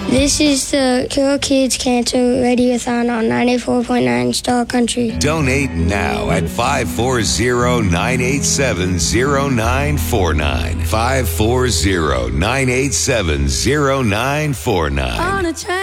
This is the Cure Kids Cancer Radiothon on 94.9 Star Country. Donate now at 540-987-0949. 540-987-0949. On a train.